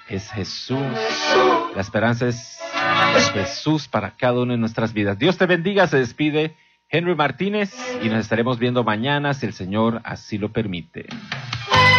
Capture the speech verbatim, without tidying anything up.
es Jesús. La esperanza es Jesús para cada una de nuestras vidas. Dios te bendiga. Se despide Henry Martínez y nos estaremos viendo mañana si el Señor así lo permite.